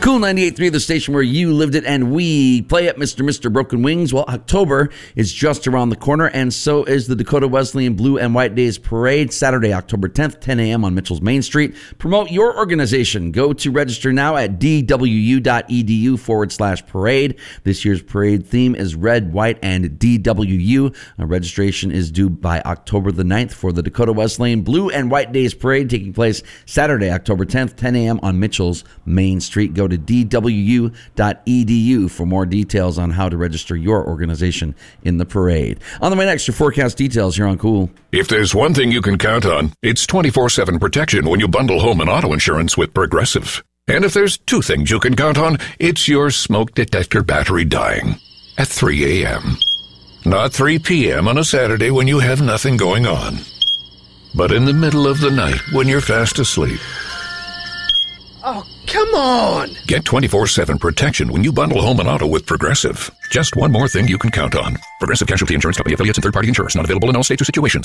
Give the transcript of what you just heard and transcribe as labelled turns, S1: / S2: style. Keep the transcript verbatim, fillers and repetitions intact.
S1: Cool ninety-eight point three, the station where you lived it and we play it, Mister Mister Broken Wings. Well, October is just around the corner, and so is the Dakota Wesleyan Blue and White Days Parade, Saturday, October tenth, ten a.m. on Mitchell's Main Street. Promote your organization. Go to register now at dwu.edu forward slash parade. This year's parade theme is red, white, and D W U. Uh, registration is due by October the ninth for the Dakota Wesleyan Blue and White Days Parade, taking place Saturday, October tenth, ten a.m. on Mitchell's Main Street. Go to d w u dot e d u for more details on how to register your organization in the parade. On the way next, your forecast details here on Cool.
S2: If there's one thing you can count on, it's twenty-four seven protection when you bundle home and auto insurance with Progressive. And if there's two things you can count on, it's your smoke detector battery dying at three a.m. Not three p.m. on a Saturday when you have nothing going on, but in the middle of the night when you're fast asleep.
S3: Oh, come on!
S2: Get twenty-four seven protection when you bundle home and auto with Progressive. Just one more thing you can count on. Progressive Casualty Insurance Company, affiliates, and third-party insurers. Not available in all states or situations.